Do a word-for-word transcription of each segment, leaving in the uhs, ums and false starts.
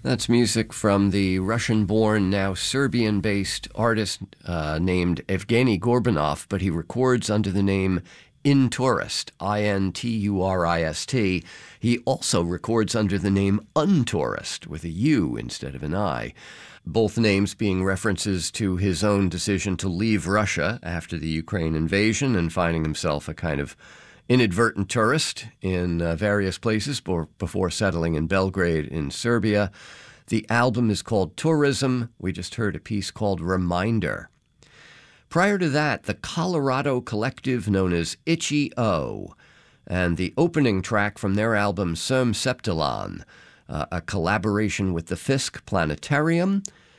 That's music from the Russian-born, now Serbian-based artist uh, named Evgeny Gorbanov, but he records under the name Intourist, I N T U R I S T. He also records under the name Untourist, with a U instead of an I. Both names being references to his own decision to leave Russia after the Ukraine invasion and finding himself a kind of inadvertent tourist in uh, various places before settling in Belgrade in Serbia. The album is called Tourism. We just heard a piece called Reminder. Prior to that, the Colorado collective known as Itchy O, and the opening track from their album Sem Septilan, uh, a collaboration with the Fisk Planetarium,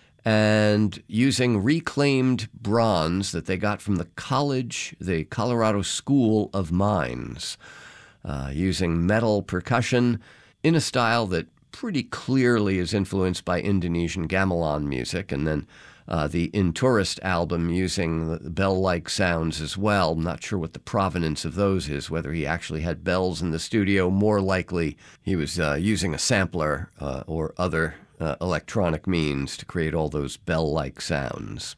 and using reclaimed bronze that they got from the college, the Colorado School of Mines, uh, using metal percussion in a style that pretty clearly is influenced by Indonesian gamelan music, and then uh, the Intourist album using the bell-like sounds as well. I'm not sure what the provenance of those is, whether he actually had bells in the studio. More likely he was uh, using a sampler uh, or other Uh, electronic means to create all those bell-like sounds.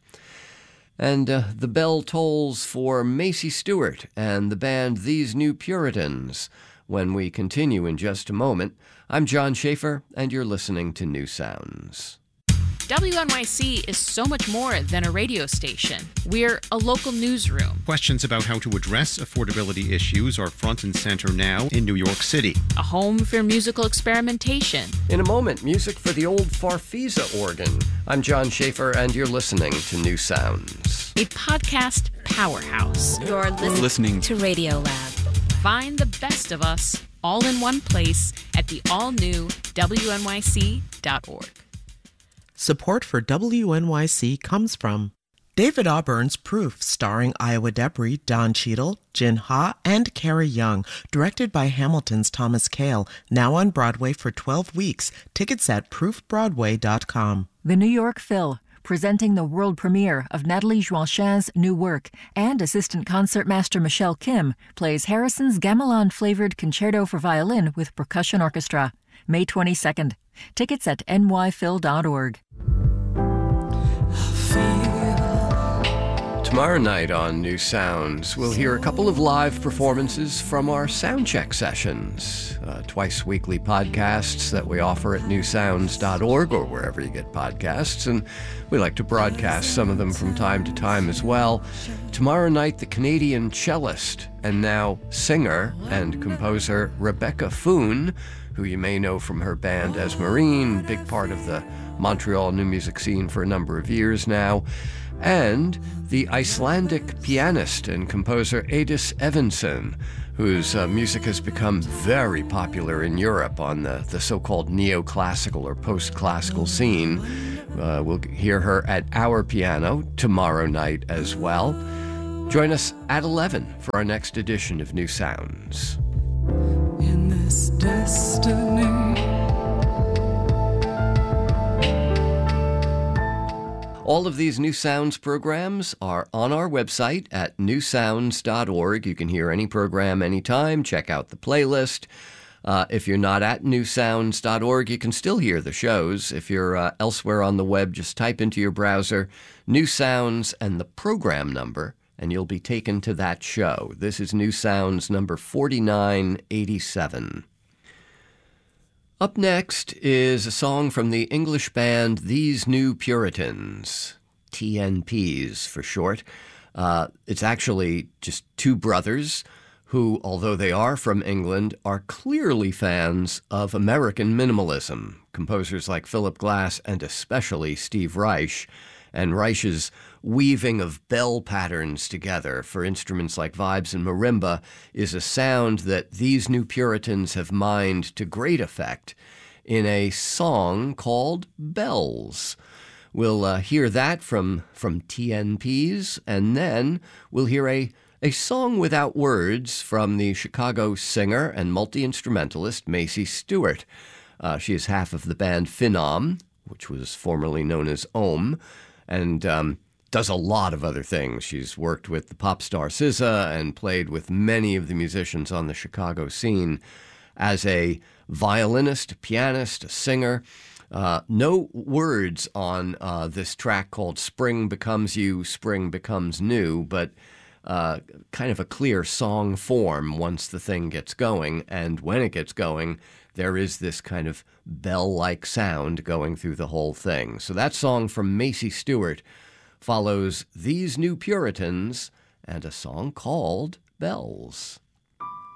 And uh, the bell tolls for Macy Stewart and the band These New Puritans when we continue in just a moment. I'm John Schaefer, and you're listening to New Sounds. W N Y C is so much more than a radio station. We're a local newsroom. Questions about how to address affordability issues are front and center now in New York City. A home for musical experimentation. In a moment, music for the old Farfisa organ. I'm John Schaefer, and you're listening to New Sounds. A podcast powerhouse. You're listening, listening to Radio Lab. Find the best of us all in one place at the all-new W N Y C dot org. Support for W N Y C comes from David Auburn's Proof, starring Iowa Debris, Don Cheadle, Jin Ha, and Carrie Young, directed by Hamilton's Thomas Kail, now on Broadway for twelve weeks. Tickets at proof broadway dot com. The New York Phil, presenting the world premiere of Nathalie Joachin's new work, and assistant concertmaster Michelle Kim plays Harrison's gamelan-flavored concerto for violin with percussion orchestra. May twenty-second. Tickets at N Y phil dot org. Tomorrow night on New Sounds, we'll hear a couple of live performances from our Soundcheck sessions, uh, twice weekly podcasts that we offer at new sounds dot org or wherever you get podcasts, and we like to broadcast some of them from time to time as well. Tomorrow night, the Canadian cellist and now singer and composer Rebecca Foon, who you may know from her band Esmerine, big part of the Montreal new music scene for a number of years now, and the Icelandic pianist and composer Eidis Evansson, whose uh, music has become very popular in Europe on the, the so-called neoclassical or post-classical scene. Uh, we'll hear her at our piano tomorrow night as well. Join us at eleven for our next edition of New Sounds. In this destiny, all of these New Sounds programs are on our website at new sounds dot org. You can hear any program anytime. Check out the playlist. Uh, if you're not at new sounds dot org, you can still hear the shows. If you're uh, elsewhere on the web, just type into your browser New Sounds and the program number, and you'll be taken to that show. This is New Sounds number forty-nine eighty-seven. Up next is a song from the English band These New Puritans, T N Ps for short. Uh, it's actually just two brothers who, although they are from England, are clearly fans of American minimalism. Composers like Philip Glass and especially Steve Reich. And Reich's weaving of bell patterns together for instruments like vibes and marimba is a sound that these New Puritans have mined to great effect in a song called Bells. We'll uh, hear that from, from T N Ps, and then we'll hear a, a song without words from the Chicago singer and multi-instrumentalist Macy Stewart. Uh, she is half of the band Phenom, which was formerly known as Ohm, and um, does a lot of other things. She's worked with the pop star S Z A and played with many of the musicians on the Chicago scene as a violinist, pianist, a singer. Uh, no words on uh, this track called Spring Becomes You, Spring Becomes New, but uh, kind of a clear song form once the thing gets going. And when it gets going, there is this kind of bell-like sound going through the whole thing. So that song from Macy Stewart follows These New Puritans and a song called Bells.